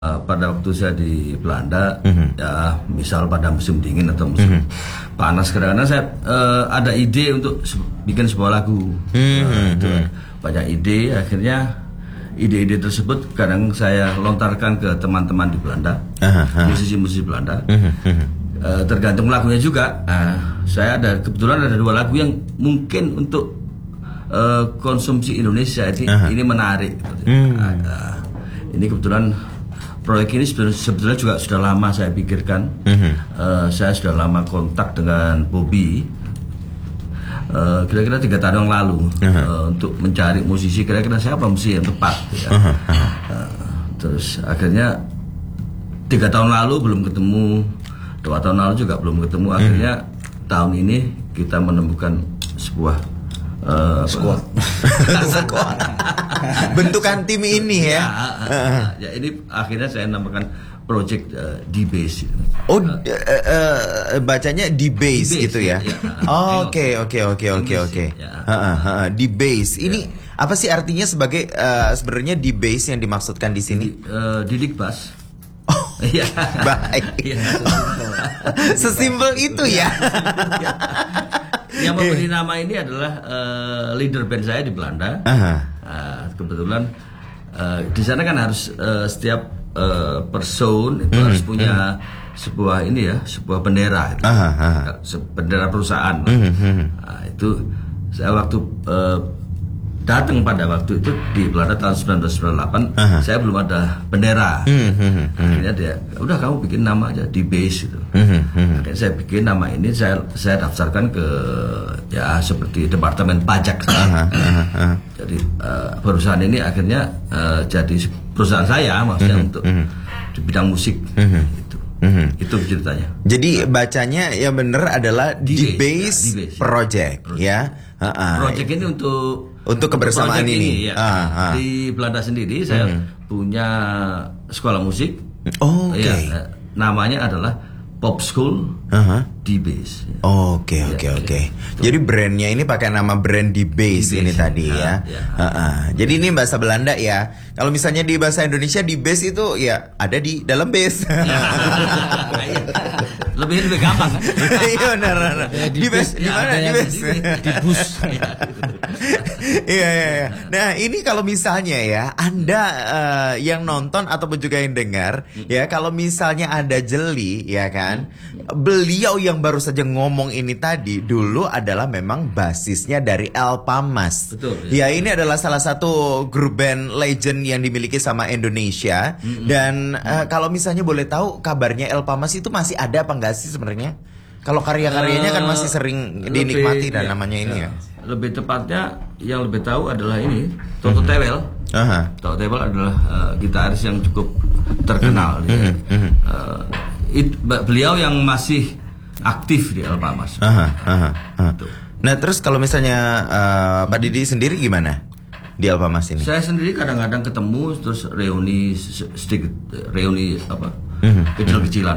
Pada waktu saya di Belanda, ya misal pada musim dingin atau musim panas, kadang-kadang saya ada ide untuk bikin sebuah lagu. Itu banyak ide, akhirnya ide-ide tersebut kadang saya lontarkan ke teman-teman di Belanda, musisi-musisi Belanda. Tergantung lagunya juga. Saya kebetulan ada 2 lagu yang mungkin untuk konsumsi Indonesia ini menarik. Ini kebetulan proyek ini sebetulnya juga sudah lama saya pikirkan. Saya sudah lama kontak dengan Bobby, kira-kira 3 tahun yang lalu, untuk mencari musisi kira-kira siapa musisi yang tepat. Terus akhirnya 3 tahun lalu belum ketemu, 2 tahun lalu juga belum ketemu. Akhirnya tahun ini kita menemukan sebuah squad. Bentukan tim ini ya. Ya ini akhirnya saya namakan project D-Bass. Bacanya D-Bass gitu ya. Oke. D-Bass. Ini apa sih artinya sebagai sebenarnya D-Bass yang dimaksudkan di sini? Didik bass. Iya. Baik. Sesimpel itu ya. Yang memberi nama ini adalah leader band saya di Belanda. Kebetulan di sana kan harus setiap person itu harus punya sebuah sebuah bendera, bendera perusahaan. Itu saya waktu datang pada waktu itu di Belanda tahun 1998, saya belum ada bendera. Akhirnya dia, udah kamu bikin nama aja D-Bass itu. Akhirnya saya bikin nama ini, saya daftarkan ke seperti departemen pajak. Jadi perusahaan ini akhirnya jadi perusahaan saya, maksudnya untuk di bidang musik. Itu ceritanya. Jadi bacanya yang benar adalah D-Bass Project ya. Project ini untuk kebersamaan ini. Di Belanda sendiri saya punya sekolah musik. Namanya adalah Pop School D-Bass. Oke. Jadi brandnya ini pakai nama brand D-Bass ini tadi ya. Jadi ini bahasa Belanda ya. Kalau misalnya di bahasa Indonesia D-Bass itu ya ada di dalam bass. Lebih gampang kan? Iya benar. Di bass di mana? Di bass. Di bus. Iya. Nah, ini kalau misalnya ya Anda yang nonton ataupun juga yang dengar ya, kalau misalnya ada jeli ya kan, beliau yang baru saja ngomong ini tadi dulu adalah memang basisnya dari Elpa Mas. Betul. Ya, ini adalah salah satu grup band legend yang dimiliki sama Indonesia. Dan kalau misalnya boleh tahu kabarnya Elpa Mas itu masih ada apa enggak sih sebenarnya? Kalau karya-karyanya kan masih sering dinikmati dan namanya ini ya. Lebih tepatnya yang lebih tahu adalah ini Toto Tewel. Toto Tewel adalah gitaris yang cukup terkenal. Beliau yang masih aktif di Elpa Mas. Nah terus kalau misalnya Pak Didi sendiri gimana di Elpa Mas ini? Saya sendiri kadang-kadang ketemu terus reuni kecil-kecilan.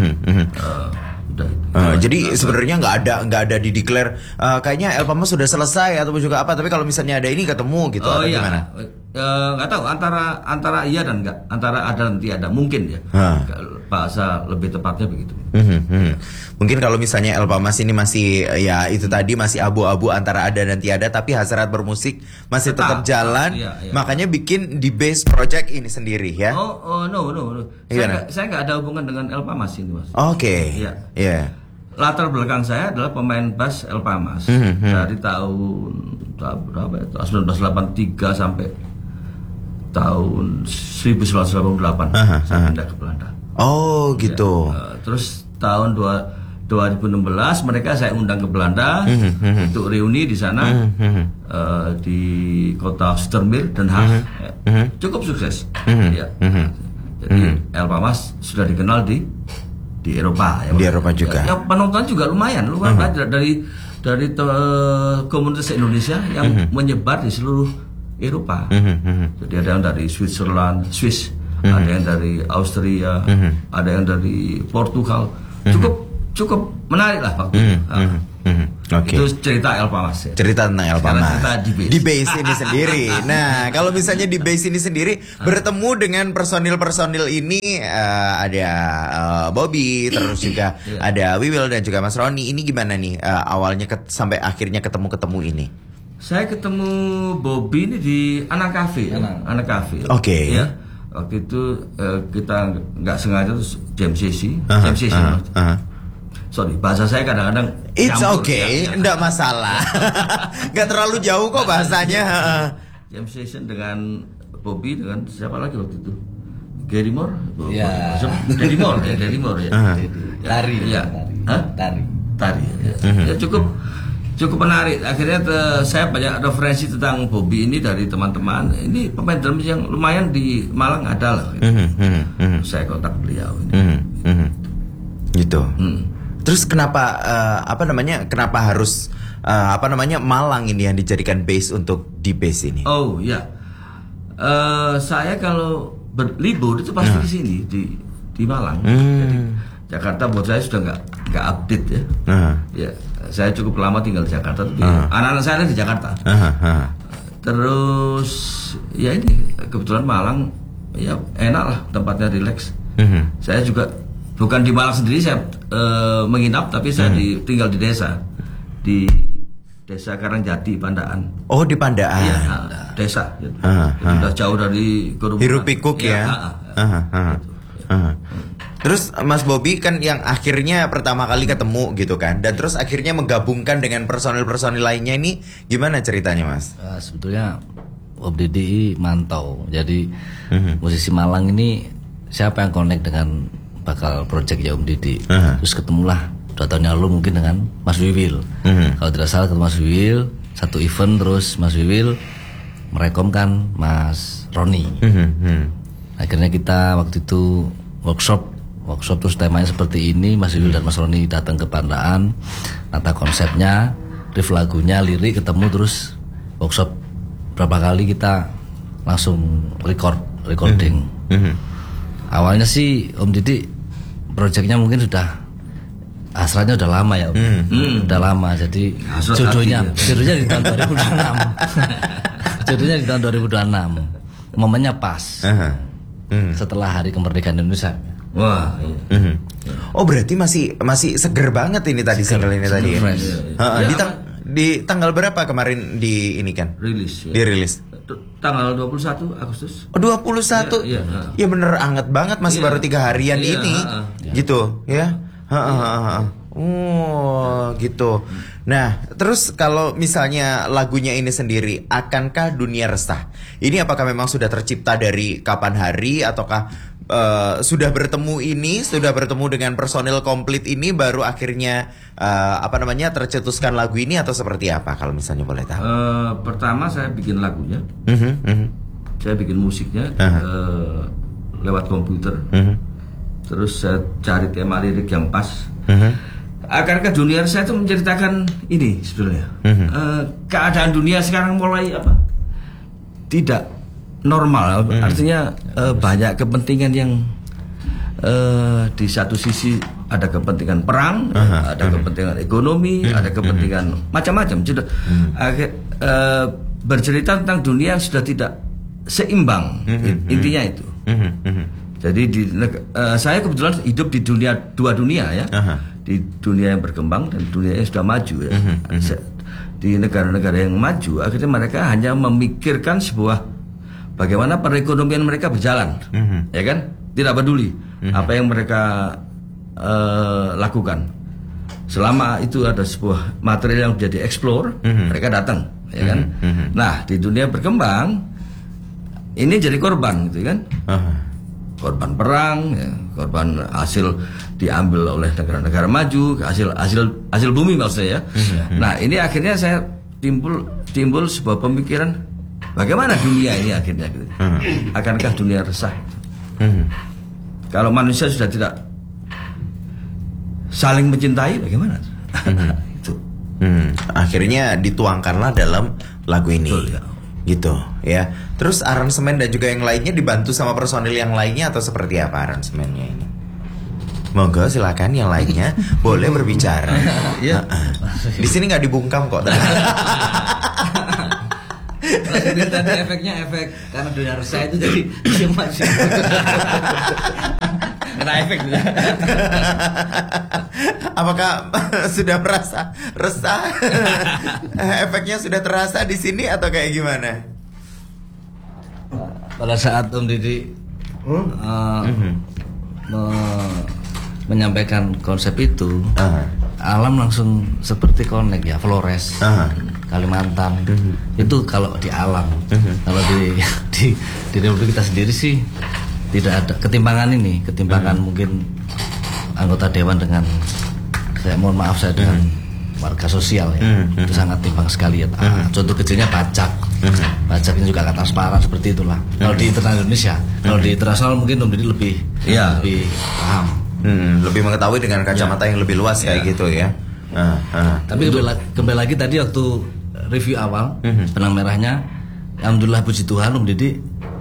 Jadi sebenarnya nggak ada di declare kayaknya Elpa Mas sudah selesai atau juga apa, tapi kalau misalnya ada ini ketemu gitu atau gimana? Nggak tahu antara iya dan enggak, antara ada dan tiada mungkin ya. Bahasa lebih tepatnya begitu. Mungkin kalau misalnya Elpa Mas ini masih ya itu tadi masih abu-abu antara ada dan tiada, tapi hasrat bermusik masih tetap jalan. Iya. Makanya bikin D-Bass Project ini sendiri ya. No. Saya nggak ada hubungan dengan Elpa Mas ini, Mas. Oke. Iya. Latar belakang saya adalah pemain bass Elpa Mas dari tahun berapa ya? 1983 sampai tahun 1988 saya pindah ke Belanda. Oh gitu. Terus tahun 2016 mereka saya undang ke Belanda untuk reuni di sana, di kota Zoetermeer, Den Haag. Cukup sukses. Jadi Elpa Mas sudah dikenal di Eropa. Di Eropa juga. Ya, penonton juga lumayan banyak dari komunitas Indonesia yang menyebar di seluruh Eropa. Jadi ada yang dari Swiss, ada yang dari Austria, ada yang dari Portugal. Cukup menarik lah waktu itu. Oke. Itu cerita Elpa Mas. Ya. Cerita tentang Elpa Mas. Cerita di base ini sendiri. Nah, kalau misalnya di base ini sendiri bertemu dengan personil ini ada Bobby, terus juga ada Wiwil dan juga Mas Roni. Ini gimana nih awalnya sampai akhirnya ketemu ini? Saya ketemu Bobby ini di Anak Cafe. Anak Cafe. Oke. Ya. Waktu itu kita nggak sengaja terus jam sesi. Sorry, bahasa saya kadang-kadang it's okay, enggak masalah. Enggak terlalu jauh kok bahasanya. Jam session dengan Bobby, dengan siapa lagi waktu itu? Gary Moore? Ya. Gary Moore ya. Tari. Ya. Tari. Ya. Ya cukup menarik. Akhirnya saya banyak referensi tentang Bobby ini dari teman-teman. Ini pemain drum yang lumayan di Malang ada lah. Saya kontak beliau ini. Gitu. Terus kenapa kenapa harus Malang ini yang dijadikan base untuk di base ini? Oh ya, saya kalau berlibur itu pasti di sini di Malang. Jadi Jakarta buat saya sudah nggak update ya. Ya, saya cukup lama tinggal di Jakarta, tapi anak-anak saya ada di Jakarta. Terus ya ini kebetulan Malang ya enak lah, tempatnya rileks. Saya juga bukan di Malang sendiri, saya menginap, tapi saya tinggal di desa Karangjati, Pandaan. Oh, di Pandaan. Iya, desa. Sudah jauh dari kerumunan. Hiruk pikuk ya. Terus Mas Bobby kan yang akhirnya pertama kali ketemu gitu kan, dan terus akhirnya menggabungkan dengan personil lainnya, ini gimana ceritanya Mas? Sebetulnya Om Didi mantau. Jadi musisi Malang ini siapa yang connect dengan bakal project ya Om Didi. Terus ketemulah 2 tahun yang lalu mungkin dengan Mas Wiwil. Kalau tidak salah ketemu Mas Wiwil satu event, terus Mas Wiwil merekomkan Mas Roni. Akhirnya kita waktu itu workshop terus temanya seperti ini. Mas Wiwil dan Mas Roni datang ke Pandaan, nata konsepnya, riff lagunya, lirik, ketemu, terus workshop berapa kali kita langsung recording. Awalnya sih Om Didi projectnya mungkin hasratnya udah lama ya Om. Udah lama, jadi jodohnya di tahun 2026. Jodohnya di tahun 2026. Momennya pas. Setelah hari kemerdekaan Indonesia. Wah. Oh, berarti masih seger banget ini tadi single ini tadi. Di tanggal berapa kemarin di ini kan? Rilis. Ya. Dirilis. Tanggal 21 Agustus. Oh, 21. Ya bener anget banget, masih baru 3 harian ini. Gitu, ya. Oh, gitu. Nah, terus kalau misalnya lagunya ini sendiri, akankah Dunia Resah? Ini apakah memang sudah tercipta dari kapan hari, ataukah sudah bertemu dengan personil komplit ini baru akhirnya tercetuskan lagu ini, atau seperti apa kalau misalnya boleh tahu? Pertama saya bikin lagunya, saya bikin musiknya lewat komputer, terus saya cari tema lirik yang pas. Akankah Dunia Resah itu menceritakan ini sebetulnya, keadaan dunia sekarang mulai tidak normal, artinya banyak kepentingan yang di satu sisi ada kepentingan perang, ada kepentingan ekonomi, ada kepentingan macam-macam. Bercerita tentang dunia yang sudah tidak seimbang, intinya itu. Jadi saya kebetulan hidup di dua dunia ya, di dunia yang berkembang dan dunia yang sudah maju ya. Di negara-negara yang maju, akhirnya mereka hanya memikirkan bagaimana perekonomian mereka berjalan, ya kan? Tidak peduli apa yang mereka lakukan. Selama itu ada sebuah material yang menjadi explore, mereka datang, ya kan? Nah, di dunia berkembang ini jadi korban, gitu kan? Korban perang, ya, korban hasil diambil oleh negara-negara maju, hasil bumi maksudnya ya. Nah, ini akhirnya saya timbul sebuah pemikiran, bagaimana dunia ini akhirnya gitu. Akankah dunia resah? Kalau manusia sudah tidak saling mencintai, bagaimana? Itu. Akhirnya dituangkanlah dalam lagu ini. Betul, ya. Gitu ya. Terus aransemen dan juga yang lainnya dibantu sama personil yang lainnya, atau seperti apa aransemennya ini? Monggo silakan yang lainnya boleh berbicara. Iya. Di sini nggak dibungkam kok. Tadi efeknya karena dunia resah itu jadi diam aja. Kena efek juga. Apakah sudah merasa resah? Efeknya sudah terasa di sini atau kayak gimana? Pada saat Om Didi menyampaikan konsep itu, alam langsung seperti connect ya, Flores, Kalimantan. Itu kalau di alam. Kalau di Republik kita sendiri sih tidak ada ketimpangan mungkin anggota dewan dengan, saya mohon maaf, saya dengan warga sosial ya. Itu sangat timpang sekali ya. Contoh kecilnya pajak. Pajaknya juga akan transparan seperti itulah. Kalau di internal Indonesia, kalau di internasional mungkin Om Didi lebih paham. Lebih mengetahui dengan kacamata yang lebih luas kayak gitu ya. Tapi kembali lagi tadi waktu review awal benang merahnya, alhamdulillah puji Tuhan Om Didi,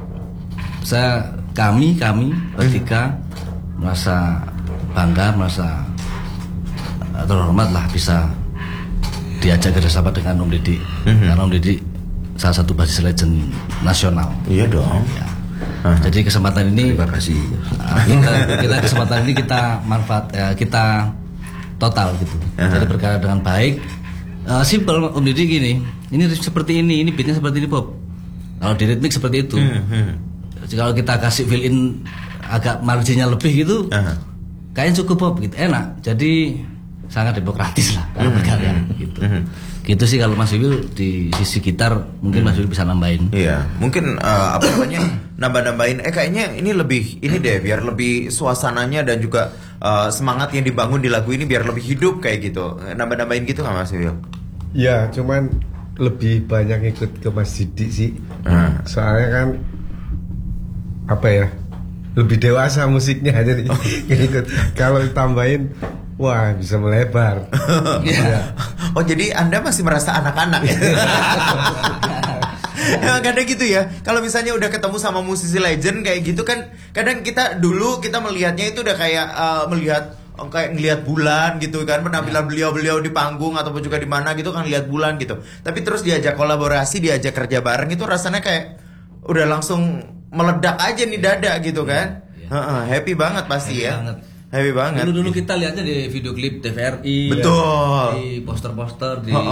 kami bertiga merasa bangga, merasa terhormat lah bisa diajak kerjasama dengan Om Didi. Karena Om Didi salah satu basis legend nasional. Iya dong. Ya. Jadi kesempatan ini, terima kasih. Kita kesempatan ini kita manfaat, kita total gitu. Jadi berkarya dengan baik. Simple Om Didi gini, ini seperti ini beatnya seperti ini Bob. Kalau di ritmik seperti itu. Jadi kalau kita kasih fill in agak marginnya lebih gitu, kayaknya cukup Bob gitu, enak. Jadi sangat demokratis lah kalau berkarya gitu. Gitu sih kalau Mas Wiwil di sisi gitar mungkin Mas Wiwil bisa nambahin. Iya, mungkin nambah-nambahin. Kayaknya ini lebih deh, biar lebih suasananya dan juga semangat yang dibangun di lagu ini biar lebih hidup kayak gitu. Nambah-nambahin gitu nggak Mas Wiwil? Ya, cuman lebih banyak ikut ke Mas Didi sih. Soalnya kan apa ya? Lebih dewasa musiknya jadi ikut. Kalau ditambahin, wah bisa melebar. Ya. Oh jadi Anda masih merasa anak-anak ya? Ya kadang gitu ya. Kalau misalnya udah ketemu sama musisi legend kayak gitu kan, kadang kita melihatnya itu udah kayak ngelihat bulan gitu kan, penampilan beliau di panggung ataupun juga di mana gitu kan, lihat bulan gitu. Tapi terus diajak kolaborasi, diajak kerja bareng itu rasanya kayak udah langsung meledak aja nih dada gitu kan. Happy banget pasti ya. Happy banget. Dulu kita lihatnya di video klip TVRI. Betul. Ya, di poster-poster di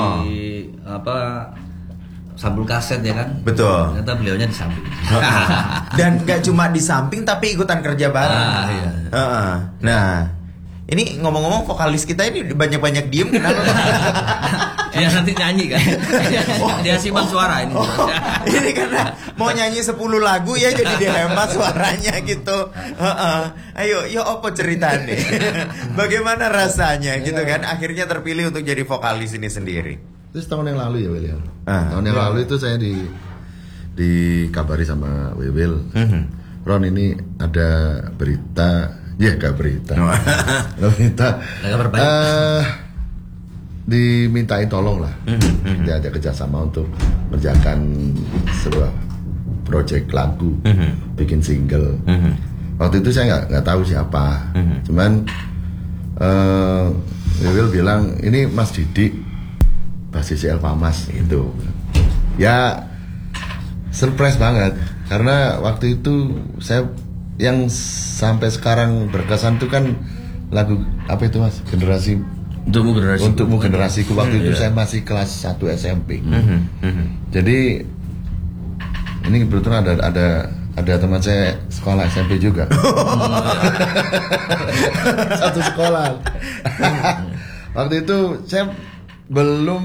sampul kaset ya kan. Betul. Ternyata beliaunya di samping. Dan gak cuma di samping tapi ikutan kerja bareng. Iya. Nah, ini ngomong-ngomong vokalis kita ini banyak-banyak diem kenapa? Dia nanti nyanyi kan. Dia simpan suara ini. Ini karena mau nyanyi 10 lagu ya jadi dihemat suaranya gitu. Ayo, apa ceritanya? Bagaimana rasanya gitu kan? Akhirnya terpilih untuk jadi vokalis ini sendiri. Itu tahun yang lalu ya William. Tahun yang lalu itu saya dikabari sama Wiwil. Ron, ini ada berita. Ya gak berita. Berita. Dimintain tolong lah. Diajak kerjasama untuk mengerjakan sebuah project lagu, bikin single. Waktu itu saya nggak tahu siapa. Cuman Wiwil bilang ini Mas Didi, basis Elfamas itu. Ya surprise banget karena waktu itu saya yang sampai sekarang berkesan itu kan lagu apa itu Mas? Untukmu generasiku. Waktu itu saya masih kelas 1 SMP. Jadi ini kebetulan ada teman saya sekolah SMP juga. Satu sekolah. Waktu itu saya belum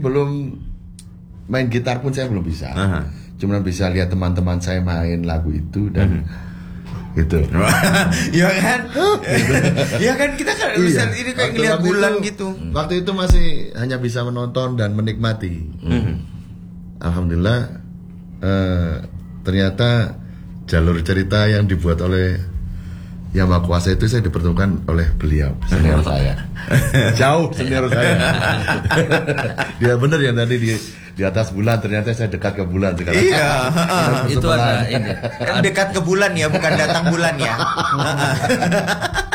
main gitar pun saya belum bisa. Cuma bisa lihat teman-teman saya main lagu itu dan gitu. Ya kan? Ya kan kita kan bisa ini kayak ngeliat bulan gitu. Waktu itu masih hanya bisa menonton dan menikmati. Alhamdulillah ternyata jalur cerita yang dibuat oleh Yang Maha Kuasa itu saya dipertemukan oleh beliau, senior saya. Jauh senior saya. Dia benar yang tadi di atas bulan, ternyata saya dekat ke bulan sekarang. Iya. Itu ada ini. Dekat ke bulan ya, bukan datang bulan ya.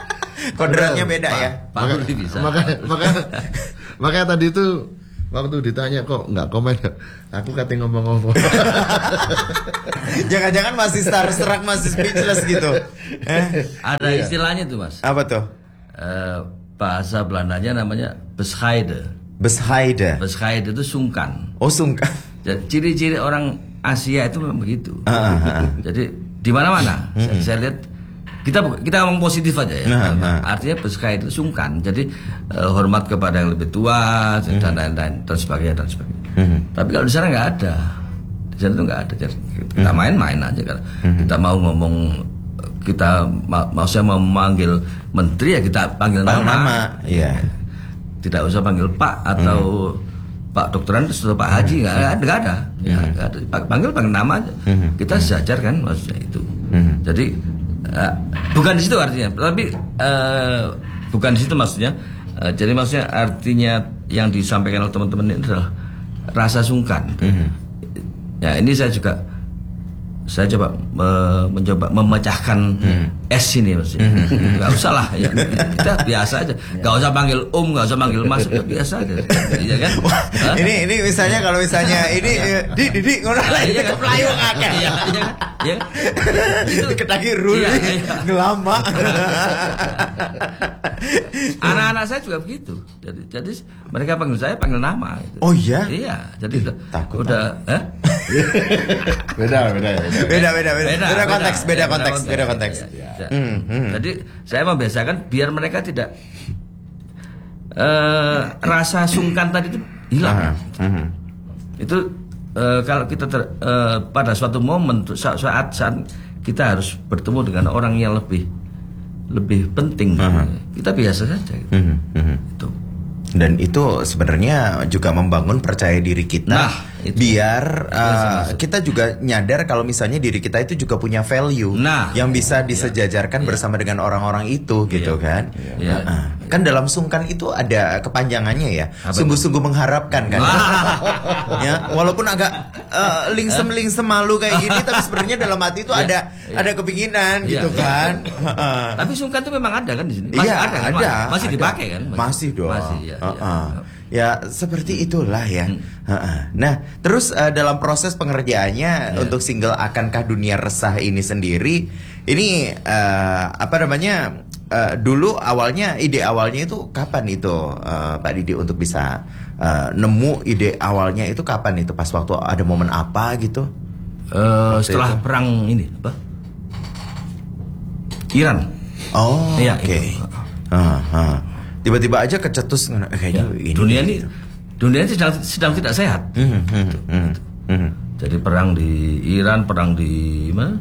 Kodratnya beda ya. Pak Rudi bisa. Makanya tadi itu waktu ditanya kok nggak komen, aku katanya ngomong. Jangan-jangan masih starstruck, masih speechless gitu. Ada istilahnya tuh Mas. Apa tuh? Bahasa Belandanya namanya bescheiden. Bescheiden. Bescheiden itu sungkan. Oh, sungkan. Jadi, ciri-ciri orang Asia itu memang begitu. Jadi di mana-mana saya lihat kita ngomong positif aja ya. Artinya bescheiden itu sungkan. Jadi hormat kepada yang lebih tua dan lain-lain dan sebagainya. Tapi kalau di sana nggak ada. Di sana tuh nggak ada. Jadi, kita main-main aja kan. Kita mau ngomong, kita maksudnya mau memanggil menteri ya kita panggil nama. Iya. Tidak usah panggil Pak atau Pak Dokteran atau Pak Haji, nggak ada. Ya, nggak ada. Panggil nama aja. Kita sejajar kan maksudnya itu. Jadi bukan di situ artinya, tapi bukan di situ maksudnya. Jadi maksudnya artinya yang disampaikan oleh teman-teman ini adalah rasa sungkan. Ya ini saya coba mencoba memecahkan es ini maksudnya. Gak usah lah ya, kita biasa aja. Gak usah panggil nggak usah panggil mas, biasa aja. Iya kan? Ini misalnya kalau misalnya ini di ngono lah itu keplayu akeh. Iya. Itu ketagi ruli ngelama. Anak-anak saya juga begitu. Jadi mereka panggil saya panggil nama gitu. Oh iya? Iya, jadi takut udah Beda konteks. Jadi saya membiasakan biar mereka tidak rasa sungkan tadi itu hilang. Itu kalau kita pada suatu momen saat kita harus bertemu dengan orang yang lebih penting, kita biasa saja. Itu. Dan itu sebenarnya juga membangun percaya diri kita, biar kita juga nyadar kalau misalnya diri kita itu juga punya value yang bisa disejajarkan bersama dengan orang-orang itu, gitu kan? Kan dalam sungkan itu ada kepanjangannya ya, sungguh-sungguh mengharapkan kan? Ya, walaupun agak lingsem malu kayak gini, tapi sebenarnya dalam hati itu ada kepinginan, gitu kan? Tapi sungkan itu memang ada kan di sini? Masih ada. Masih dipakai kan? Masih dong. Masih, ya seperti itulah ya. Nah, terus dalam proses pengerjaannya untuk single Akankah Dunia Resah ini sendiri, ini dulu ide awalnya itu kapan itu Pak Didi untuk bisa nemu ide awalnya itu kapan itu, pas waktu ada momen apa gitu? Setelah perang ini Iran. Oh, iya, oke. Tiba-tiba aja kecetus kayaknya dunia ini sedang tidak sehat. Jadi perang di Iran, perang di mana?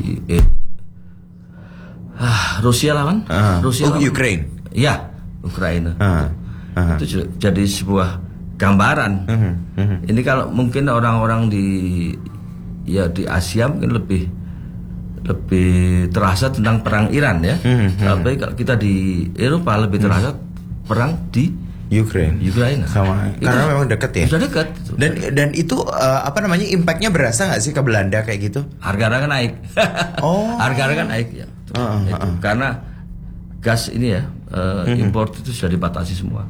Rusia lawan Ukraine. Ya, Ukraina. Itu jadi sebuah gambaran. Ini kalau mungkin orang-orang di Asia mungkin lebih terasa tentang perang Iran ya. Tapi kalau kita di Eropa lebih terasa perang di Ukraina. Sama. Karena memang dekat ya. Sudah dekat. Dan itu impactnya berasa nggak sih ke Belanda kayak gitu? Harga-harga naik. Harga-harga naik ya. Karena gas ini ya import itu sudah dibatasi semua.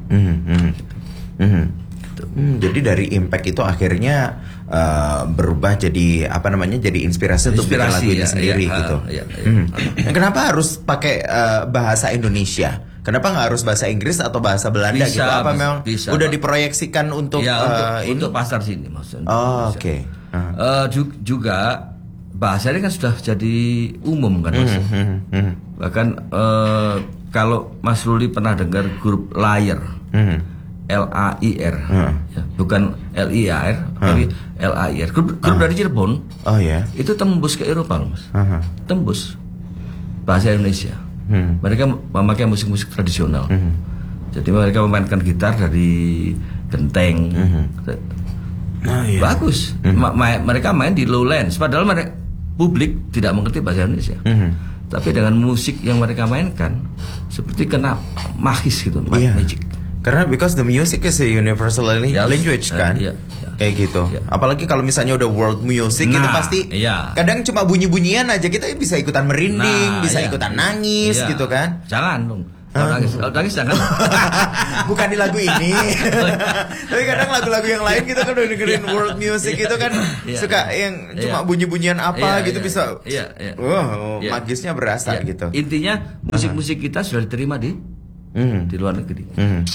Jadi dari impact itu akhirnya berubah jadi jadi inspirasi untuk bikin lagu ini sendiri gitu. Kenapa harus pakai bahasa Indonesia? Kenapa nggak harus bahasa Inggris atau bahasa Belanda gitu? Apa memang udah diproyeksikan untuk untuk pasar sini maksudnya? Oke. Juga bahasa ini kan sudah jadi umum kan Mas. Bahkan kalau Mas Ruli pernah dengar grup Lair. LAIR, bukan LIAR, tapi LAIR. Grup dari Cirebon. Oh ya. Itu tembus ke Eropa loh Mas. Tembus bahasa Indonesia. Mereka memakai musik-musik tradisional. Jadi mereka memainkan gitar dari genteng. Bagus. Mereka main di Lowlands. Padahal publik tidak mengerti bahasa Indonesia. Tapi dengan musik yang mereka mainkan, seperti kena magis gitu, magic. Karena because the music is a universal language kan, kayak gitu. Apalagi kalau misalnya udah world music itu pasti kadang cuma bunyi-bunyian aja kita bisa ikutan merinding, bisa ikutan nangis gitu kan. Jangan dong. Kalau nangis jangan. Bukan di lagu ini. Tapi kadang lagu-lagu yang lain kita kan udah dengerin world music itu kan suka yang cuma bunyi-bunyian apa gitu bisa. Magisnya berasa gitu. Intinya musik-musik kita sudah diterima di luar negeri.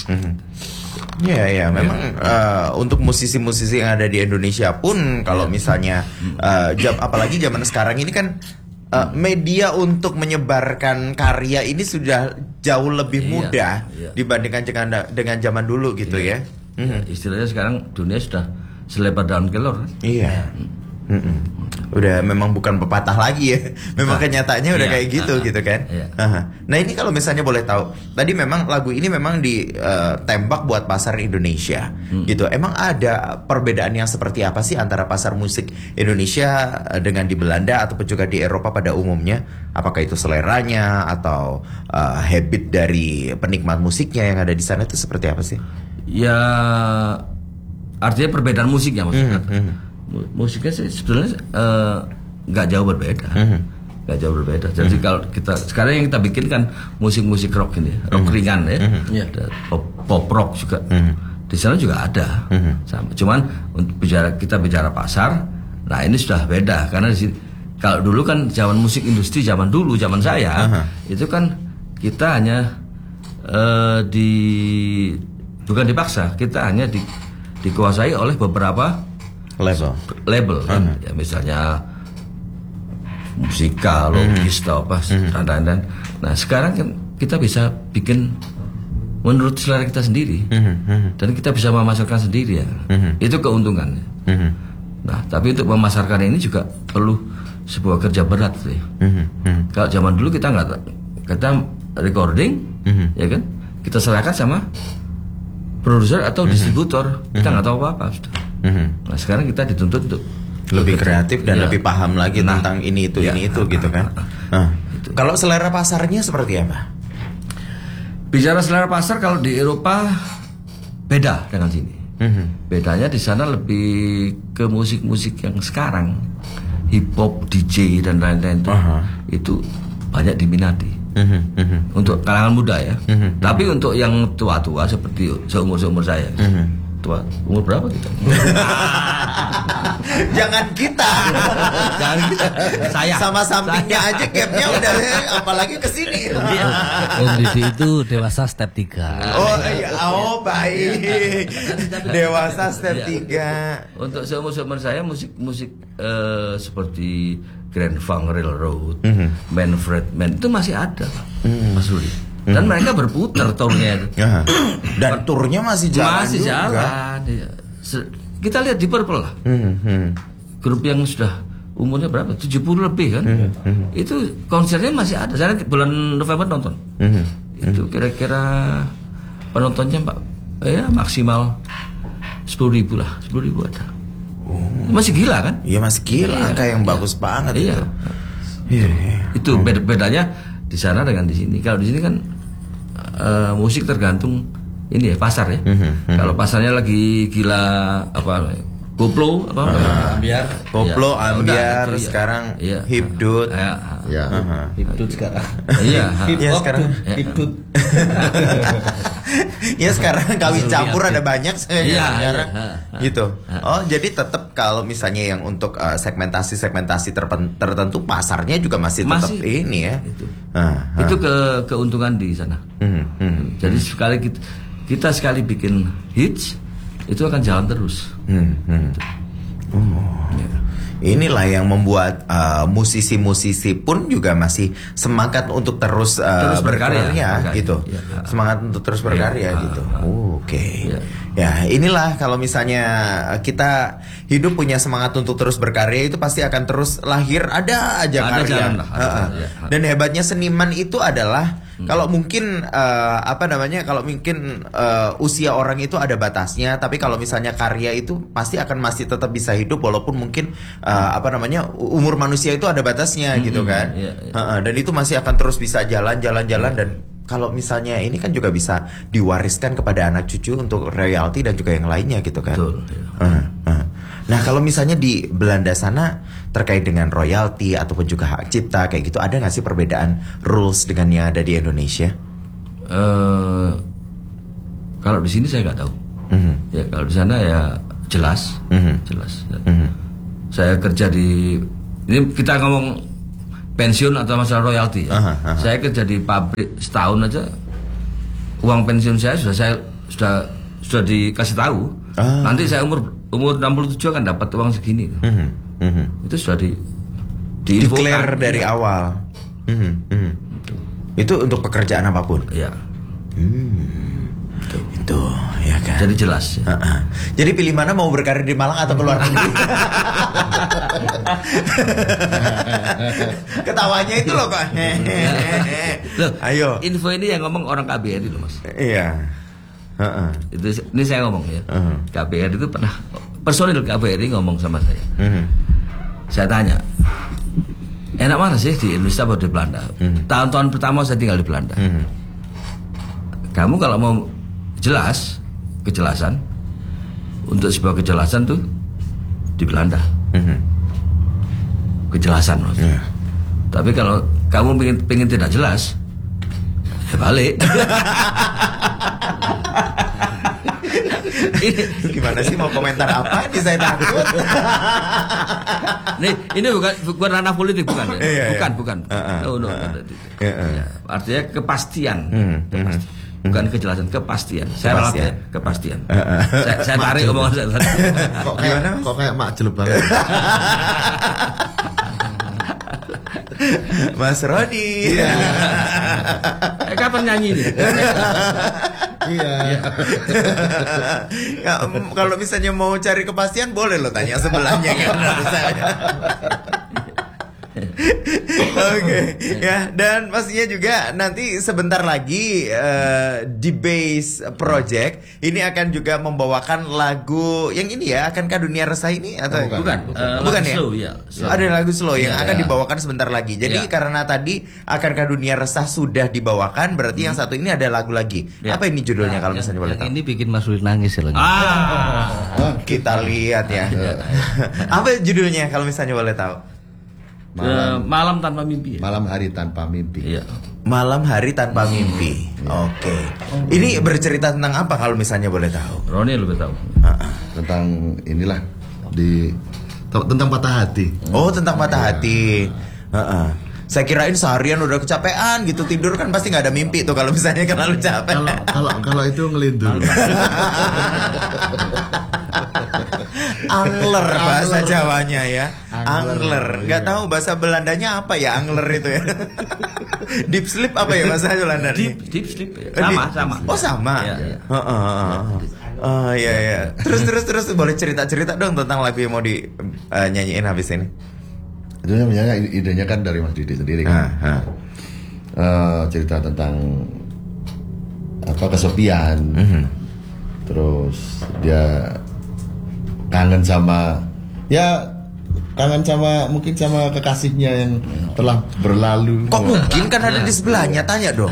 Ya, memang untuk musisi-musisi yang ada di Indonesia pun kalau misalnya apalagi zaman sekarang ini kan media untuk menyebarkan karya ini sudah jauh lebih mudah dibandingkan dengan zaman dulu gitu ya. Istilahnya sekarang dunia sudah selebar daun kelor. Iya. Udah memang bukan pepatah lagi ya. Memang kenyataannya udah kayak gitu gitu kan. Nah ini kalau misalnya boleh tahu, tadi memang lagu ini memang ditembak buat pasar Indonesia gitu. Emang ada perbedaan yang seperti apa sih antara pasar musik Indonesia dengan di Belanda ataupun juga di Eropa pada umumnya? Apakah itu seleranya atau habit dari penikmat musiknya yang ada di sana itu seperti apa sih? Ya artinya perbedaan musiknya maksudnya. Musiknya sih sebetulnya nggak jauh berbeda, nggak jauh berbeda. Jadi kalau kita sekarang yang kita bikin kan musik-musik rock ini, rock ringan ya, pop rock juga. Di sana juga ada, sama. Cuman untuk kita bicara pasar, nah ini sudah beda karena kalau dulu kan zaman musik industri zaman saya itu kan kita hanya bukan dipaksa, kita hanya dikuasai oleh beberapa label kan, ya misalnya Musika, Logis, dan. Nah sekarang kan kita bisa bikin menurut selera kita sendiri, dan kita bisa memasarkan sendiri ya, itu keuntungannya. Nah tapi untuk memasarkan ini juga perlu sebuah kerja berat sih. Kalau zaman dulu kita recording, ya kan, kita serahkan sama produser atau distributor, kita nggak tahu apa-apa sudah. Nah sekarang kita dituntut untuk lebih kreatif dan lebih paham lagi tentang ini itu gitu kan. Kalau selera pasarnya seperti apa? Bicara selera pasar kalau di Eropa beda dengan sini. Bedanya di sana lebih ke musik-musik yang sekarang, hip hop, DJ dan lain-lain itu banyak diminati. Untuk kalangan muda ya. Tapi untuk yang tua-tua seperti seumur saya. Tua, umur berapa kita? Jangan kita. Saya sama sampingnya aja gapnya udah, apalagi kesini. Om Didi itu dewasa step 3. Oh iya, baik. Dewasa step 3. Untuk seumur saya musik seperti Grand Funk Railroad, Manfred Mann itu masih ada, Mas Rudi. Dan mereka berputar turnya itu. Dan turnya masih jalan. Ya. Kita lihat di Purple lah. Grup yang sudah umurnya berapa? 70 lebih kan. Itu konsernya masih ada. Saya bulan November nonton. Itu kira-kira penontonnya maksimal 10.000 lah. 10.000 ada. Masih gila kan? Iya masih gila. Angka yang bagus banget itu. Itu bedanya di sana dengan di sini. Kalau di sini kan musik tergantung ini ya pasar ya. Kalau pasarnya lagi gila koplo ambiar sekarang hipdut. Hipdut sekarang. Sekarang hipdut. Ya sekarang kawin campur ada banyak sekarang. Gitu. Oh, jadi tetap kalau misalnya yang untuk segmentasi tertentu pasarnya juga masih tetap ini ya. Itu keuntungan di sana. Jadi kita sekali bikin hits itu akan jalan terus. Inilah yang membuat musisi-musisi pun juga masih semangat untuk terus berkarya gitu. Semangat untuk terus berkarya gitu. Oke. Ya, inilah kalau misalnya kita hidup punya semangat untuk terus berkarya itu pasti akan terus lahir ada aja karya. Dan hebatnya seniman itu adalah kalau mungkin kalau mungkin usia orang itu ada batasnya, tapi kalau misalnya karya itu pasti akan masih tetap bisa hidup walaupun mungkin umur manusia itu ada batasnya gitu kan. Dan itu masih akan terus bisa jalan dan kalau misalnya ini kan juga bisa diwariskan kepada anak cucu untuk royalti dan juga yang lainnya gitu kan. Betul. Nah kalau misalnya di Belanda sana terkait dengan royalti ataupun juga hak cipta kayak gitu, ada nggak sih perbedaan rules dengan yang ada di Indonesia? Kalau di sini saya nggak tahu. Ya kalau di sana ya jelas. Ya. Saya kerja di ini kita ngomong pensiun atau masalah royalti. Ya. Saya kerja di pabrik setahun aja, uang pensiun saya sudah dikasih tahu. Nanti saya umur 67 akan dapat uang segini. Itu sudah declare dari awal. Itu untuk pekerjaan apapun. Ya. Itu ya kan. Jadi jelas. Ya. Jadi pilih mana, mau berkarir di Malang atau keluar negeri? Ketawanya itu loh kok. Loh, ayo. Info ini yang ngomong orang KBRI loh Mas. Iya. Ini saya ngomong ya. KBRI itu pernah personil KBRI ngomong sama saya. Saya tanya, enak mana sih di Indonesia atau di Belanda? Tahun-tahun pertama saya tinggal di Belanda. Kamu kalau mau kejelasan untuk sebuah kejelasan tuh di Belanda. Kejelasan maksudnya. Tapi kalau kamu pengen tidak jelas, ya balik. Gimana sih, mau komentar apa? Ini saya takut. Ini bukan ranah politik, bukan ya? Bukan. No. Ya, artinya kepastian. Bukan kejelasan, kepastian. Saya ralat ya, kepastian. Saya tarik omongan saya. Kok kayak mak jelek banget. Mas Roni. Iya. Kapan nyanyi nih? Iya. Ya, kalau misalnya mau cari kepastian boleh lo tanya sebelahnya kan. Oke, ya, dan pastinya juga nanti sebentar lagi di Base Project ini akan juga membawakan lagu yang ini ya, Akankah Dunia Resah ini atau bukan ya? Slow, ya. Ada lagu slow yang akan dibawakan sebentar lagi. Jadi karena tadi Akankah Dunia Resah sudah dibawakan, berarti yang satu ini ada lagu lagi. Apa ini judulnya kalau misalnya boleh tahu? Ini bikin Mas Ruli nangis ya lagi. Kita lihat ya. Apa judulnya kalau misalnya boleh tahu? Malam Tanpa Mimpi. Malam Hari Tanpa Mimpi. Iya. Malam Hari Tanpa Mimpi. Oke. Ini bercerita tentang apa kalau misalnya boleh tahu? Roni lebih tahu. Tentang inilah tentang patah hati. Oh, tentang patah hati. Saya kirain seharian udah kecapean gitu, tidur kan pasti nggak ada mimpi tuh kalau misalnya terlalu capek. Kalau itu ngelindur. Angler bahasa Jawanya ya. Angler. Nggak tahu bahasa Belandanya apa ya angler itu ya. Deep sleep apa ya bahasa Belanda? Deep sleep ya. Sama. Oh sama. Iya. Terus boleh cerita dong tentang lagu yang mau nyanyiin habis ini. Idenya kan dari Mas Didi sendiri kan. Cerita tentang kesepian. Terus dia kangen sama mungkin sama kekasihnya yang telah berlalu. Kok mungkin, kan ada di sebelahnya, tanya dong.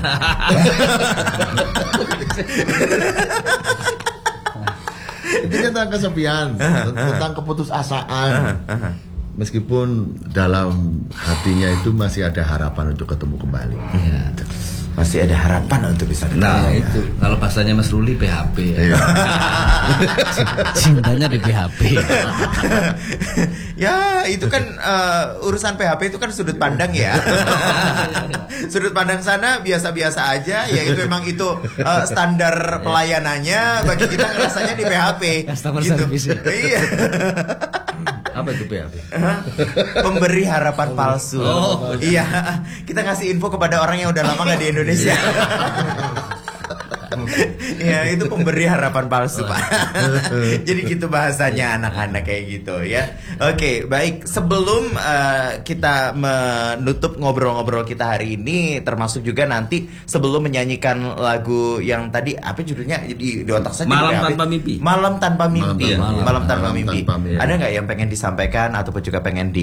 Itu tentang kesepian, tentang keputusasaan. Meskipun dalam hatinya itu masih ada harapan untuk ketemu kembali. Masih ada harapan untuk bisa ketemu. Nah itu kalau bahasanya Mas Ruli PHP ya. Cintanya di PHP. Ya itu kan urusan PHP itu kan sudut pandang ya. Sudut pandang sana biasa-biasa aja. Ya itu memang itu standar pelayanannya. Bagi kita rasanya di PHP. Customer gitu. service. Iya. Apa itu PHP? Pemberi harapan palsu. Iya, kita ngasih info kepada orang yang udah lama nggak di Indonesia. Ya itu pemberi harapan palsu Pak. Jadi gitu bahasanya anak-anak kayak gitu ya. Oke, baik. Sebelum kita menutup ngobrol-ngobrol kita hari ini, termasuk juga nanti sebelum menyanyikan lagu yang tadi apa judulnya di otak saya. Malam Tanpa Mimpi. Malam Tanpa Mimpi. Malam Tanpa Mimpi. Ada nggak yang pengen disampaikan ataupun juga pengen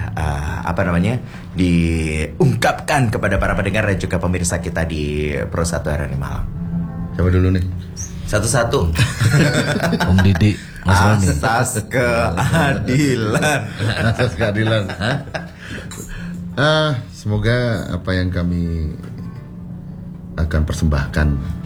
diungkapkan kepada para pendengar dan juga pemirsa kita di Pro 1 RRI Malang? Siapa dulu nih? Satu-satu. Om Didi, Mas Roni. Asas keadilan. Asas keadilan. Semoga apa yang kami akan persembahkan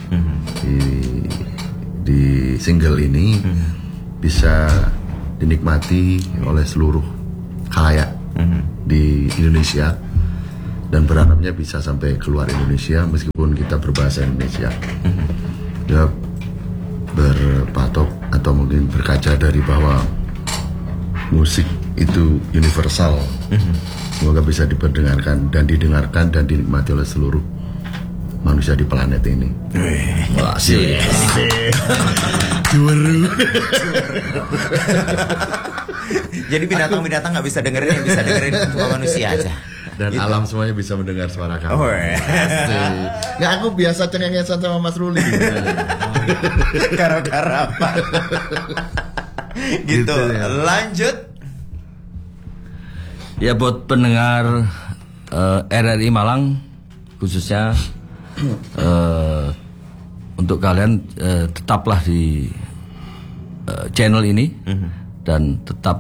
di single ini bisa dinikmati oleh seluruh khalayak di Indonesia, dan berharapnya bisa sampai keluar Indonesia meskipun kita berbahasa Indonesia. Ya, berpatok atau mungkin berkaca dari bahwa musik itu universal. Semoga bisa diperdengarkan dan didengarkan dan dinikmati oleh seluruh manusia di planet ini. Wah, sih. Jadi binatang-binatang nggak bisa dengerin, yang bisa dengerin cuma manusia aja. Dan Gitu. alam semuanya bisa mendengar suara kamu. Oh, iya. Nggak, aku biasa cengengesan sama Mas Ruli. Gara-gara apa? Gitu. Gitu ya. Lanjut. Ya buat pendengar RRI Malang khususnya, untuk kalian tetaplah di channel ini dan tetap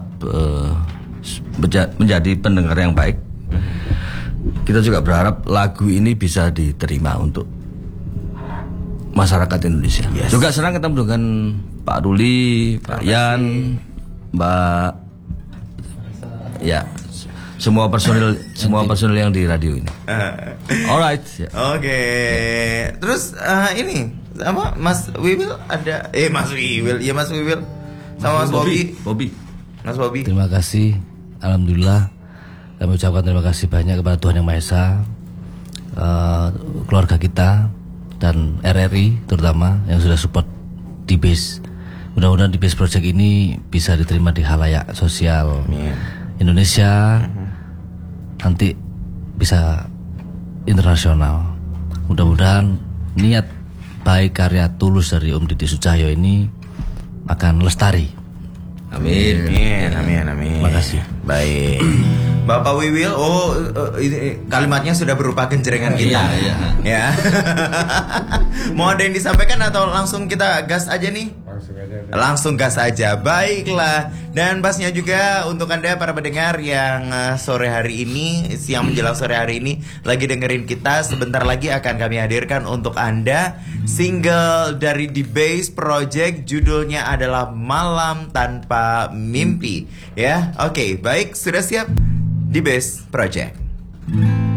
menjadi pendengar yang baik. Kita juga berharap lagu ini bisa diterima untuk masyarakat Indonesia. Juga senang ketemu dengan Pak Ruli, Pak Yan, Mbak, ya, semua personil yang di radio ini. Alright. Ya. Oke. Terus ini apa Mas Wiwil ada? Mas Wiwil, ya Mas Wiwil sama Mas Bobby. Mas Bobby. Terima kasih. Alhamdulillah kami ucapkan terima kasih banyak kepada Tuhan Yang Maha Esa, keluarga kita dan RRI terutama yang sudah support D-Base. Mudah-mudahan D-Base Project ini bisa diterima di khalayak sosial Indonesia, nanti bisa internasional. Mudah-mudahan niat baik karya tulus dari Om Didi Sujahyo ini akan lestari. Amin. Amin. Terima kasih. Baik. Bapak Wiwil, ini kalimatnya sudah berupa genjrengan kita. Iya. Ya. Mau ada yang disampaikan atau langsung kita gas aja nih? Langsung gas aja. Baiklah. Dan pasnya juga untuk Anda para pendengar yang sore hari ini, siang menjelang sore hari ini lagi dengerin kita, sebentar lagi akan kami hadirkan untuk Anda single dari D-Base Project, judulnya adalah Malam Tanpa Mimpi. Ya, oke, baik, sudah siap? D-Base Project.